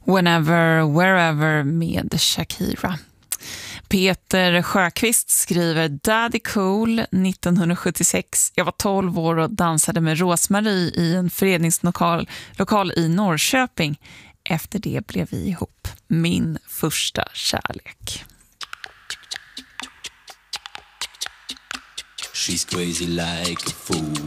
Whenever, Wherever med Shakira. Peter Sjöqvist skriver Daddy Cool 1976. Jag var 12 år och dansade med Rosmarie i en föreningslokal i Norrköping. Efter det blev vi ihop. Min första kärlek. She's crazy like a fool.